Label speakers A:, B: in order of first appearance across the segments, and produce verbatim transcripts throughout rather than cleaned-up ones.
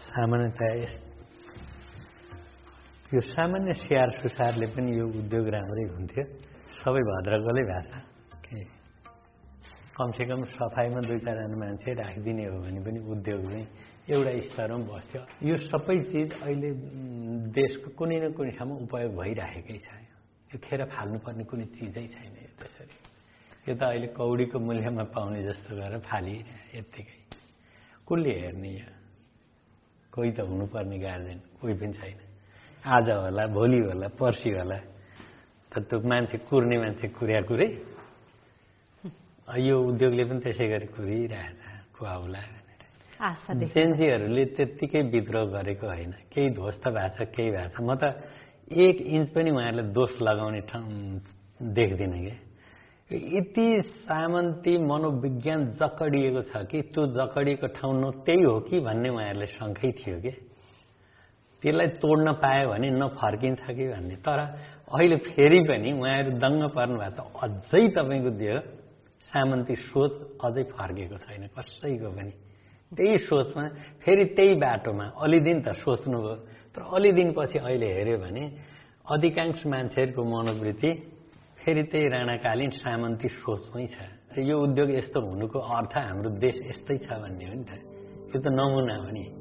A: सामान्यतया यो सामान्य स्याहार सुसारले पनि यो उद्योग राम्रै हुन्थ्यो। सबै भद्रकलै भाषा कमसेकम सफाइमा दुई चारजना मान्छे राखिदिने हो भने पनि उद्योग चाहिँ एउटा स्तरमा बस्थ्यो। यो सबै चिज अहिले देशको कुनै न कुनै ठाउँमा उपयोग भइराखेकै छ। यो खेर फाल्नुपर्ने कुनै चिजै छैन। यो त्यसरी यो त अहिले कौडीको मूल्यमा पाउने जस्तो गरेर फालिरहे यत्तिकै। कसले हेर्ने? यो कोही त हुनुपर्ने गार्जेन कोही पनि छैन। आज होला भोलि होला पर्सि होला त त्यो मान्छे कुर्ने मान्छे कुर्या कुरै यो उद्योगले पनि त्यसै गरी कुरिरहेछ खुवाउला भनेर। जेन्जीहरूले त्यत्तिकै विद्रोह गरेको होइन। केही ध्वस्त भएको छ केही भएको छ। म त एक इन्च पनि उहाँहरूले दोष लगाउने ठाउँ देख्दिनँ क्या। यति सामन्ती मनोविज्ञान जकडिएको छ कि त्यो जकडिएको ठाउँ न त्यही हो कि भन्ने उहाँहरूलाई शङ्कै थियो कि त्यसलाई तोड्न पायो भने न फर्किन्छ कि भन्ने। तर अहिले फेरि पनि उहाँहरू दङ्ग पर्नु भएको छ। अझै तपाईँको त्यो सामन्ती सोच अझै फर्केको छैन कसैको पनि। त्यही सोचमा फेरि त्यही बाटोमा अलि दिन त सोच्नुभयो। तर अलि दिनपछि अहिले हेऱ्यो भने अधिकांश मान्छेहरूको मनोवृत्ति फेरि त्यही राणाकालीन सामन्ती सोचमै छ। यो उद्योग यस्तो हुनुको अर्थ हाम्रो देश यस्तै छ भन्ने हो नि त। यो त नमुना हो नि।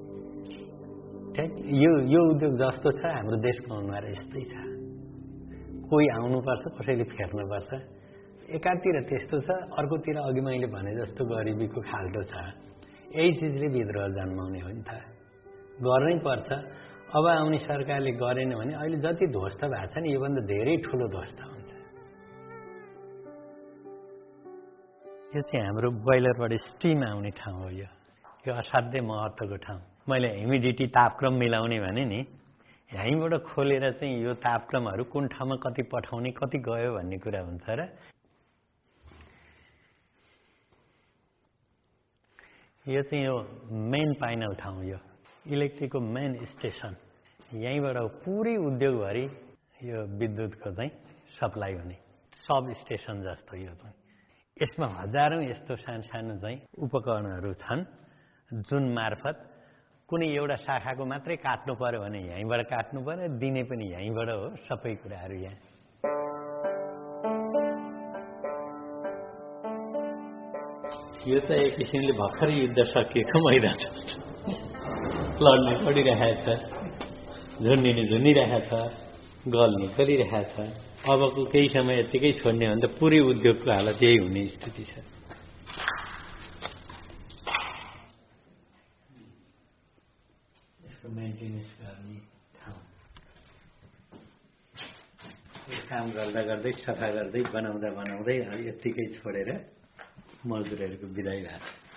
A: यो यो उद्योग जस्तो छ हाम्रो देशको अनुहार यस्तै छ। कोही आउनुपर्छ कसैले फेर्नुपर्छ। एकातिर त्यस्तो छ अर्कोतिर अघि मैले भने जस्तो गरिबीको खाल्टो छ। यही चिजले विद्रोह जन्माउने हो नि त। गर्नै पर्छ। अब आउने सरकारले गरेन भने अहिले जति ध्वस्त भएको छ नि योभन्दा धेरै ठुलो ध्वस्त हुन्छ। यो चाहिँ हाम्रो बोइलरबाट स्टिम आउने ठाउँ हो। यो यो असाध्यै महत्त्वको ठाउँ। मैले ह्युमिडिटी तापक्रम मिलाउने भने नि यहीँबाट खोलेर चाहिँ यो तापक्रमहरू कुन ठाउँमा कति पठाउने कति गयो भन्ने कुरा हुन्छ र यो चाहिँ यो मेन पाइनल ठाउँ। यो इलेक्ट्रिकको मेन स्टेसन यहीँबाट पुरै उद्योगभरि यो विद्युतको चाहिँ सप्लाई हुने सब स्टेसन जस्तो यो चाहिँ। यसमा हजारौँ यस्तो सानो सानो चाहिँ उपकरणहरू छन् जुन मार्फत कुनै एउटा शाखाको मात्रै काट्नु पर्यो भने यहीँबाट काट्नु पर्यो। दिने पनि यहीँबाट हो सबै कुराहरू यहाँ। यो त एक किसिमले भर्खरै युद्ध सकिएको मैदान लड्ने लडिरहेछ झुन्डिने झुन्डिरहेछ गल्ने गलिरहेछ। अबको केही समय यत्तिकै छोड्ने हो भने त पुरै उद्योगको हालत यही हुने स्थिति छ। यसको मेन्टेनेन्स गर्ने ठाउँ काम गर्दा गर्दै सफा गर्दै बनाउँदा बनाउँदै यत्तिकै छोडेर मजदुरहरूको बिदाई भएको छ।